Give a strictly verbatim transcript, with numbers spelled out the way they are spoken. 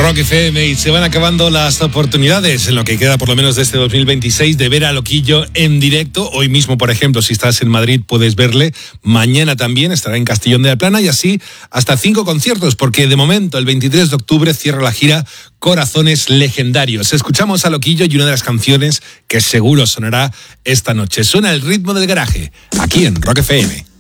Rock F M, y se van acabando las oportunidades en lo que queda por lo menos de este dos mil veintiséis de ver a Loquillo en directo. Hoy mismo, por ejemplo, si estás en Madrid puedes verle. Mañana también estará en Castellón de la Plana, y así hasta cinco conciertos, porque de momento el veintitrés de octubre cierra la gira Corazones Legendarios. Escuchamos a Loquillo y una de las canciones que seguro sonará esta noche. Suena El ritmo del garaje, aquí en Rock F M.